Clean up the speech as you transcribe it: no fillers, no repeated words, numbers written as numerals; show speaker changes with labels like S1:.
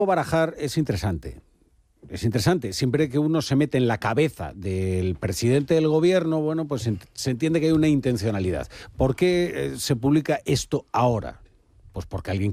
S1: Barajar es interesante. Es interesante. Siempre que uno se mete en la cabeza del presidente del gobierno, bueno, pues se entiende que hay una intencionalidad. ¿Por qué se publica esto ahora? Pues porque alguien